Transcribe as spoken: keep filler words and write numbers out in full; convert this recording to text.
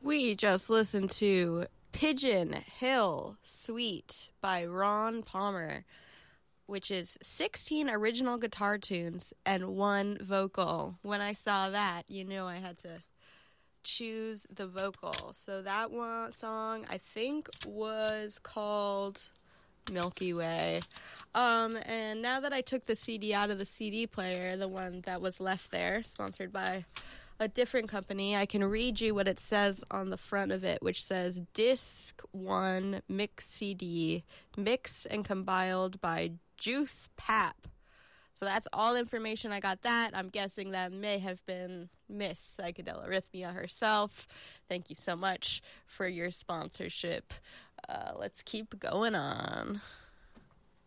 We just listened to Pigeon Hill Suite by Ron Palmer, which is sixteen original guitar tunes and one vocal. When I saw that, you knew I had to choose the vocal. So that one song, I think, was called Milky Way. Um, and now that I took the C D out of the C D player, the one that was left there, sponsored by a different company, I can read you what it says on the front of it, which says Disc one Mix C D, mixed and compiled by Juice Pap. So that's all information. I got that. I'm guessing that may have been Miss Psychedelarrhythmia herself. Thank you so much for your sponsorship. Uh, let's keep going on.